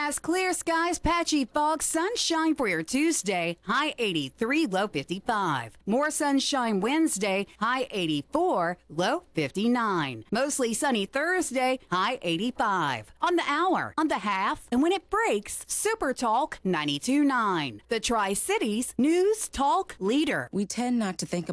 forecast, clear skies, patchy fog, sunshine for your Tuesday, high 83, low 55. More sunshine Wednesday, high 84, low 59. Mostly sunny Thursday, high 85. On the hour, on the half, and when it breaks, Super Talk 92.9. The Tri-Cities News Talk Leader. We tend not to think